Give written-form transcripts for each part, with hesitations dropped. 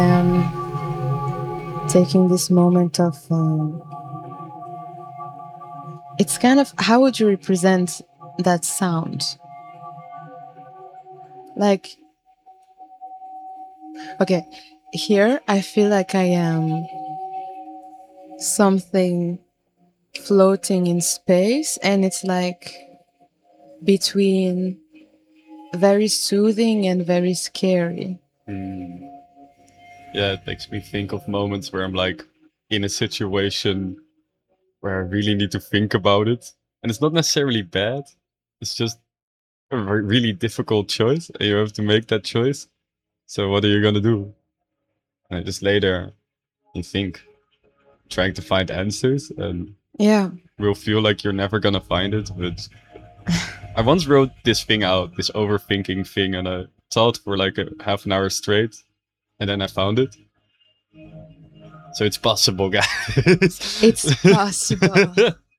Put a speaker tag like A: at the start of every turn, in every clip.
A: Taking this moment of it's kind of, how would you represent that sound? Like, okay, here I feel like I am something floating in space, and it's like between very soothing and very scary.
B: Yeah, it makes me think of moments where I'm like in a situation where I really need to think about it. And it's not necessarily bad. It's just a really difficult choice. And you have to make that choice. So what are you gonna do? And I just lay there and think, trying to find answers, and
A: Yeah.
B: will feel like you're never gonna find it. But I once wrote this thing out, this overthinking thing, and I thought for like a half an hour straight, and then I found it. So it's possible, guys.
A: It's possible.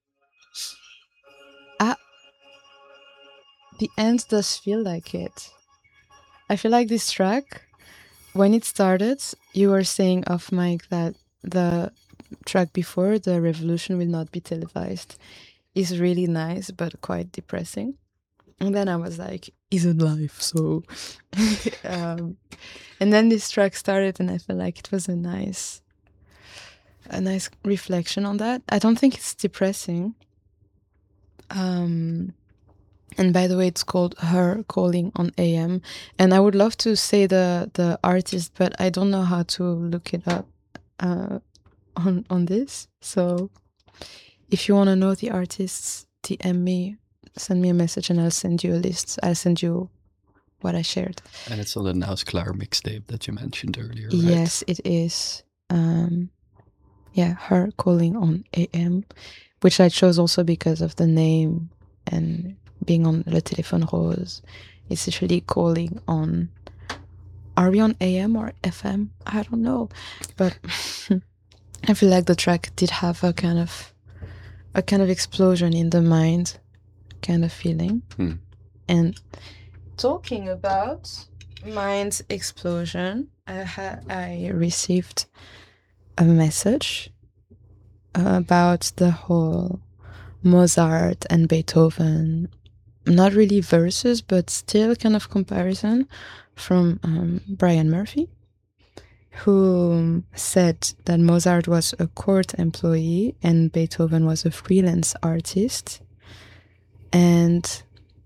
A: The end does feel like it. I feel like this track, when it started, you were saying off mic that the track before, The Revolution Will Not Be Televised, is really nice but quite depressing. And then I was like, isn't life so? And then this track started, and I felt like it was a nice reflection on that. I don't think it's depressing. And by the way, it's called Her Calling on AM. And I would love to say the artist, but I don't know how to look it up on this. So if you want to know the artists, DM me, send me a message, and I'll send you a list. I'll send you what I shared.
B: And it's on the Naus Klaar mixtape that you mentioned earlier, right?
A: Yes, it is. Yeah, Her Calling on AM, which I chose also because of the name and being on Le Téléphone Rose. It's actually calling on, are we on AM or FM? I don't know, but I feel like the track did have a kind of explosion in the mind kind of feeling. And talking about mind explosion, I received a message about the whole Mozart and Beethoven, not really verses, but still kind of comparison, from Brian Murphy, who said that Mozart was a court employee and Beethoven was a freelance artist. And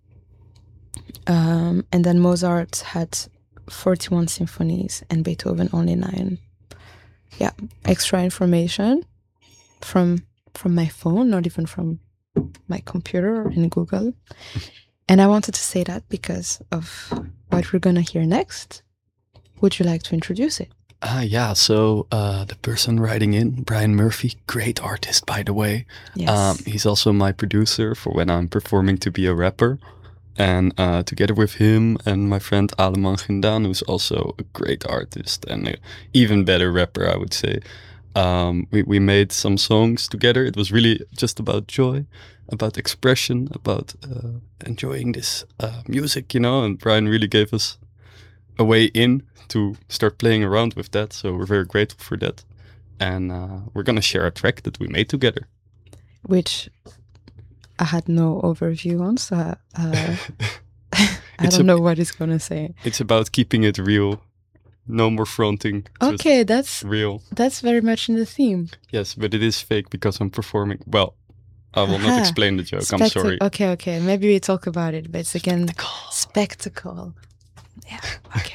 A: then Mozart had 41 symphonies and Beethoven only 9. Yeah, extra information from my phone, not even from my computer or in Google. And I wanted to say that because of what we're gonna hear next. Would you like to introduce it?
B: Yeah, so the person writing in, Brian Murphy, great artist, by the way.
A: Yes.
B: He's also my producer for when I'm performing to be a rapper. And together with him and my friend Aleman Gindan, who's also a great artist and an even better rapper, I would say, we made some songs together. It was really just about joy, about expression, about enjoying this music, you know. And Brian really gave us a way in to start playing around with that. So we're very grateful for that. And we're going to share a track that we made together.
A: Which I had no overview on, so I don't know what it's going to say.
B: It's about keeping it real. No more fronting.
A: Okay, that's
B: real.
A: That's very much in the theme.
B: Yes, but it is fake because I'm performing. Well, I will not explain the joke. I'm sorry.
A: Okay. Maybe we talk about it, but it's again spectacle. Yeah. Okay.